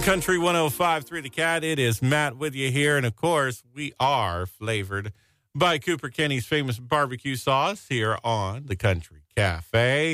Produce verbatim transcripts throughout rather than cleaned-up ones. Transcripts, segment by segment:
Country one oh five point three The Cat. It is Matt with you here. And, of course, we are flavored by Cooper Kenny's famous barbecue sauce here on the Country Cafe.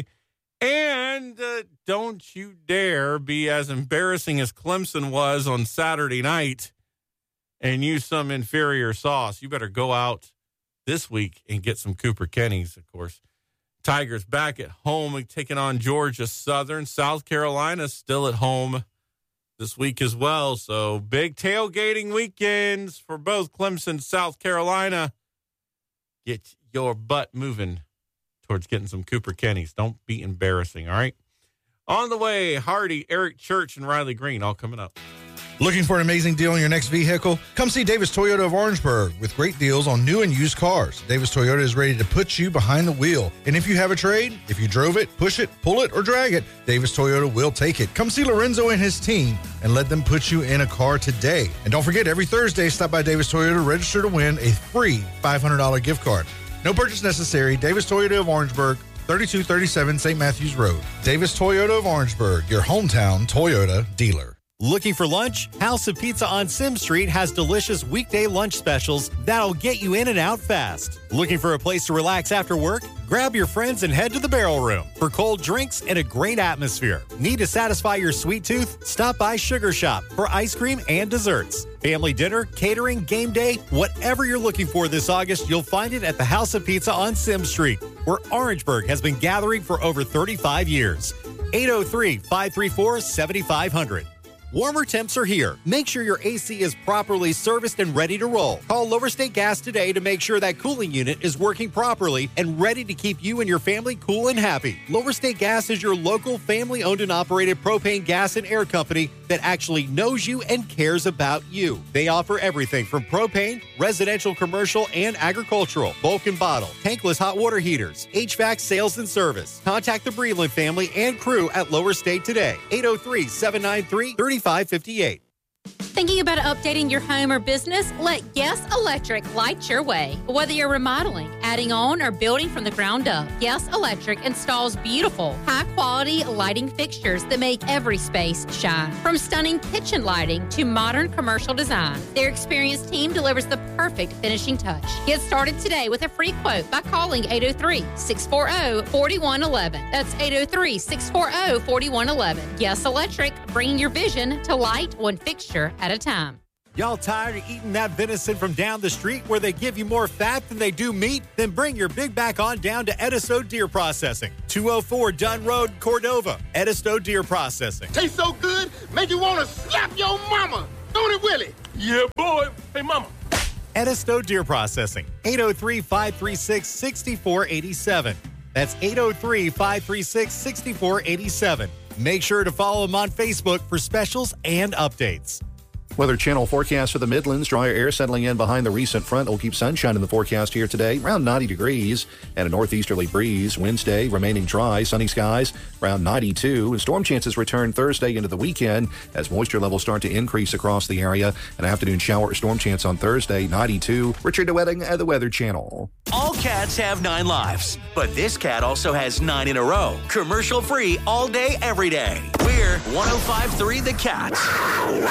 And uh, don't you dare be as embarrassing as Clemson was on Saturday night and use some inferior sauce. You better go out this week and get some Cooper Kenny's, of course. Tigers back at home taking on Georgia Southern. South Carolina still at home this week as well. So big tailgating weekends for both Clemson and South Carolina. Get your butt moving towards getting some Cooper Kenny's. Don't be embarrassing, all right? On the way, Hardy, Eric Church, and Riley Green all coming up. Looking for an amazing deal on your next vehicle? Come see Davis Toyota of Orangeburg with great deals on new and used cars. Davis Toyota is ready to put you behind the wheel. And if you have a trade, if you drove it, push it, pull it, or drag it, Davis Toyota will take it. Come see Lorenzo and his team and let them put you in a car today. And don't forget, every Thursday, stop by Davis Toyota, register to win a free five hundred dollars gift card. No purchase necessary. Davis Toyota of Orangeburg, thirty-two thirty-seven Saint Matthews Road. Davis Toyota of Orangeburg, your hometown Toyota dealer. Looking for lunch? House of Pizza on Sim Street has delicious weekday lunch specials that'll get you in and out fast. Looking for a place to relax after work? Grab your friends and head to the Barrel Room for cold drinks and a great atmosphere. Need to satisfy your sweet tooth? Stop by Sugar Shop for ice cream and desserts. Family dinner, catering, game day, whatever you're looking for this August, you'll find it at the House of Pizza on Sim Street, where Orangeburg has been gathering for over thirty-five years. eight oh three, five three four, seven five zero zero. Warmer temps are here. Make sure your A C is properly serviced and ready to roll. Call Lower State Gas today to make sure that cooling unit is working properly and ready to keep you and your family cool and happy. Lower State Gas is your local family-owned and operated propane gas and air company that actually knows you and cares about you. They offer everything from propane, residential, commercial, and agricultural, bulk and bottle, tankless hot water heaters, H V A C sales and service. Contact the Breland family and crew at Lower State today. eight oh three, seven nine three, three five five eight. Thinking about updating your home or business? Let Yes Electric light your way. Whether you're remodeling, adding on, or building from the ground up, Yes Electric installs beautiful, high-quality lighting fixtures that make every space shine. From stunning kitchen lighting to modern commercial design, their experienced team delivers the perfect finishing touch. Get started today with a free quote by calling eight oh three, six four zero, four one one one. That's eight oh three, six four zero, four one one one. Yes Electric, bringing your vision to light one fixture at a time. Y'all tired of eating that venison from down the street where they give you more fat than they do meat? Then bring your big back on down to Edisto Deer Processing, two oh four Dunn Road, Cordova. Edisto Deer Processing. Tastes so good, make you want to slap your mama. Don't it, Willie? Yeah, boy. Hey, mama. Edisto Deer Processing, eight oh three, five three six, six four eight seven. That's eight oh three, five three six, six four eight seven. Make sure to follow them on Facebook for specials and updates. Weather Channel forecast for the Midlands. Drier air settling in behind the recent front will keep sunshine in the forecast here today. Around ninety degrees and a northeasterly breeze. Wednesday, remaining dry, sunny skies, around ninety-two. And storm chances return Thursday into the weekend as moisture levels start to increase across the area. An afternoon shower or storm chance on Thursday, ninety-two. Richard DeWetting at the Weather Channel. All cats have nine lives, but this cat also has nine in a row. Commercial free all day, every day. We're one oh five point three The Cat.